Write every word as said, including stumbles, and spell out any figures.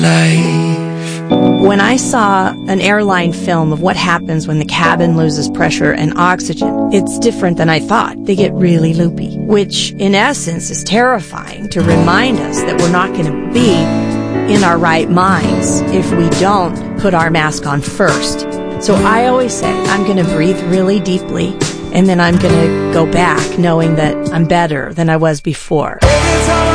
When I saw an airline film of what happens when the cabin loses pressure and oxygen, it's different than I thought. They get really loopy, which in essence is terrifying to remind us that we're not going to be in our right minds if we don't put our mask on first. So I always say, I'm going to breathe really deeply, and then I'm going to go back knowing that I'm better than I was before.